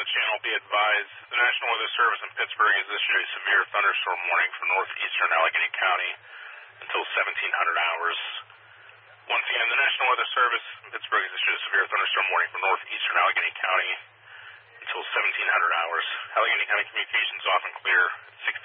channel, be advised, the National Weather Service in Pittsburgh has issued a severe thunderstorm warning for northeastern Allegheny County until 1700 hours. Once again, the National Weather Service in Pittsburgh has issued a severe thunderstorm warning for northeastern Allegheny County until 1700 hours. Allegheny County communications off and clear at